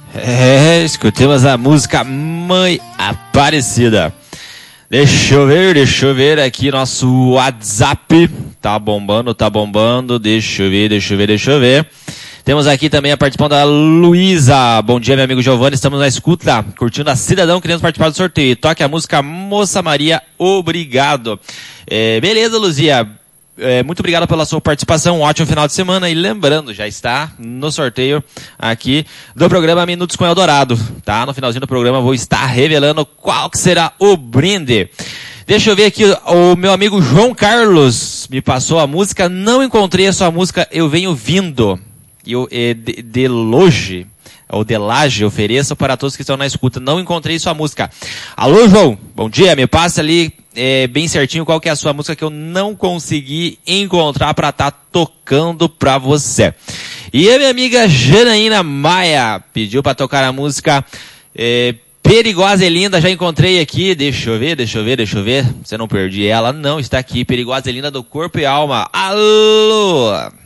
Escutemos a música Mãe Aparecida. Deixa eu ver aqui nosso WhatsApp. Tá bombando. Deixa eu ver. Temos aqui também a participação da Luísa. Bom dia, meu amigo Giovanni. Estamos na escuta, curtindo a Cidadão. Queremos participar do sorteio. Toque a música Moça Maria, obrigado. Beleza, Luzia. Muito obrigado pela sua participação. Um ótimo final de semana. E lembrando, já está no sorteio aqui do programa Minutos com Eldorado. Tá? No finalzinho do programa vou estar revelando qual que será o brinde. Deixa eu ver aqui, o meu amigo João Carlos me passou a música. Não encontrei a sua música, eu venho vindo. E o Deloge, ou Delage, ofereço para todos que estão na escuta. Não encontrei sua música. Alô, João, bom dia. Me passa ali bem certinho qual que é a sua música que eu não consegui encontrar para estar tocando para você. E a minha amiga Janaína Maia pediu para tocar a música Perigosa e Linda. Já encontrei aqui. Deixa eu ver. Você não perdi ela? Não, está aqui. Perigosa e Linda do Corpo e Alma. Alô!